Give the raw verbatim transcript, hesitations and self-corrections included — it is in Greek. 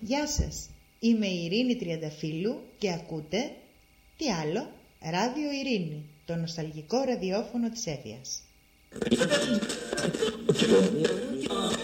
Γεια σας, είμαι η Ειρήνη Τριανταφύλλου και ακούτε, τι άλλο, Ράδιο Ειρήνη, το νοσταλγικό ραδιόφωνο της Εύβοιας.